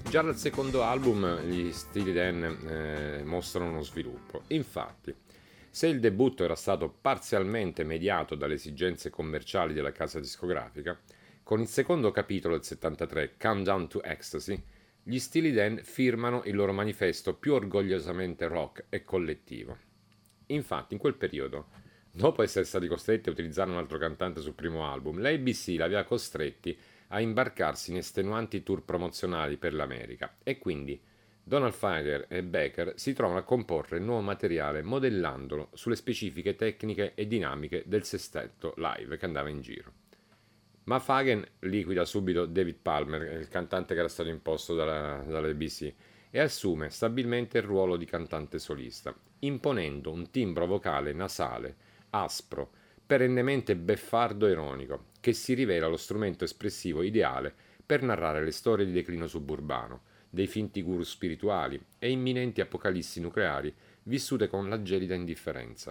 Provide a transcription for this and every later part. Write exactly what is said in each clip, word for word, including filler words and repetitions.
Già dal secondo album gli Steely Dan eh, mostrano uno sviluppo. Infatti, se il debutto era stato parzialmente mediato dalle esigenze commerciali della casa discografica, con il secondo capitolo del settantatré, Countdown to Ecstasy, gli Steely Dan firmano il loro manifesto più orgogliosamente rock e collettivo. Infatti, in quel periodo, dopo essere stati costretti a utilizzare un altro cantante sul primo album, l'A B C l'aveva costretti a imbarcarsi in estenuanti tour promozionali per l'America e quindi Donald Fagen e Becker si trovano a comporre nuovo materiale modellandolo sulle specifiche tecniche e dinamiche del sestetto live che andava in giro. Ma Fagen liquida subito David Palmer, il cantante che era stato imposto dalla, dall'A B C, e assume stabilmente il ruolo di cantante solista, imponendo un timbro vocale nasale, aspro, perennemente beffardo e ironico, che si rivela lo strumento espressivo ideale per narrare le storie di declino suburbano, dei finti guru spirituali e imminenti apocalissi nucleari vissute con la gelida indifferenza.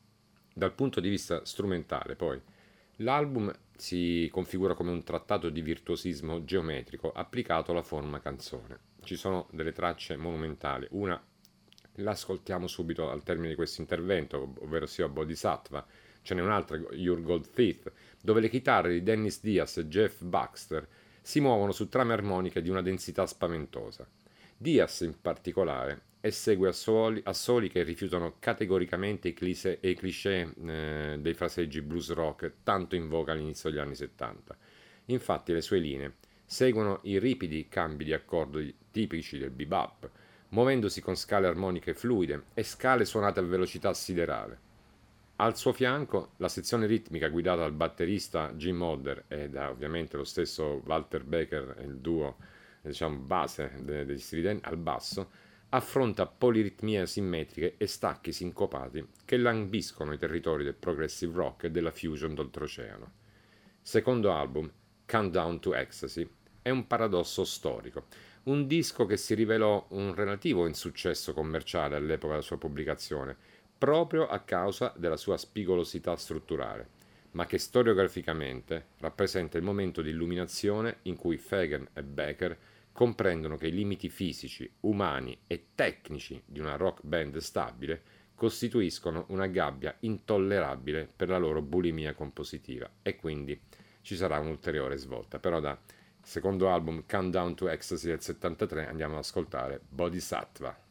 Dal punto di vista strumentale, poi, l'album si configura come un trattato di virtuosismo geometrico applicato alla forma canzone. Ci sono delle tracce monumentali, una l'ascoltiamo subito al termine di questo intervento, ovvero sia Bodhisattva. Ce n'è un'altra, Your Gold Thief, dove le chitarre di Dennis Diaz e Jeff Baxter si muovono su trame armoniche di una densità spaventosa. Diaz in particolare esegue assoli, assoli che rifiutano categoricamente i cliché, i cliché eh, dei fraseggi blues rock tanto in voga all'inizio degli anni settanta. Infatti le sue linee seguono i ripidi cambi di accordi tipici del bebop, muovendosi con scale armoniche fluide e scale suonate a velocità siderale. Al suo fianco la sezione ritmica guidata dal batterista Jim Hodder e da ovviamente lo stesso Walter Becker, il duo diciamo, base degli Steely Dan al basso, affronta poliritmie asimmetriche e stacchi sincopati che lambiscono i territori del progressive rock e della fusion d'oltreoceano. Secondo album, Countdown to Ecstasy, è un paradosso storico, un disco che si rivelò un relativo insuccesso commerciale all'epoca della sua pubblicazione, proprio a causa della sua spigolosità strutturale, ma che storiograficamente rappresenta il momento di illuminazione in cui Fagen e Becker comprendono che i limiti fisici, umani e tecnici di una rock band stabile costituiscono una gabbia intollerabile per la loro bulimia compositiva e quindi ci sarà un'ulteriore svolta. Però da secondo album Countdown to Ecstasy del settantatré andiamo ad ascoltare Bodhisattva.